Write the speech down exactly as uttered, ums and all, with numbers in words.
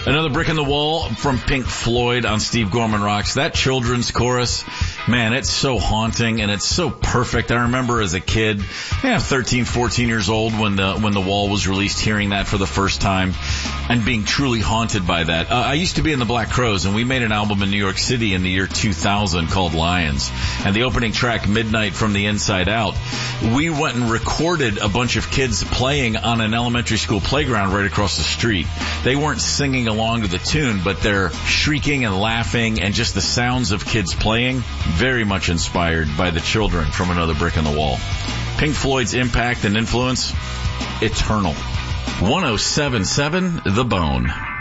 Another brick in the wall from Pink Floyd on Steve Gorman Rocks. That children's chorus, man, it's so haunting and it's so perfect. I remember as a kid, yeah, thirteen, fourteen years old when the when the Wall was released, hearing that for the first time and being truly haunted by that. Uh, I used to be in the Black Crowes, and we made an album in New York City in the year two thousand called Lions. And the opening track, Midnight from the Inside Out, we went and recorded a bunch of kids playing on an elementary school playground right across the street. They weren't singing along to the tune, but they're shrieking and laughing, and just the sounds of kids playing, very much inspired by the children from Another Brick in the Wall. Pink Floyd's impact and influence, eternal. one oh seven point seven The Bone.